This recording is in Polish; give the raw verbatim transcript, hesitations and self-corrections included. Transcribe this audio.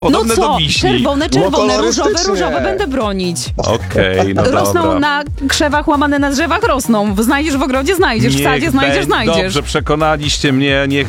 Podobne no co? do wiśni. Czerwone, czerwone, różowe, kolorystycznie. różowe. Będę bronić. Okej, no Rosną dobra. na krzewach, łamane na drzewach rosną. Znajdziesz w ogrodzie, znajdziesz. W Niech sadzie znajdziesz, będzie- znajdziesz. Dobrze, przekonaliście mnie, niech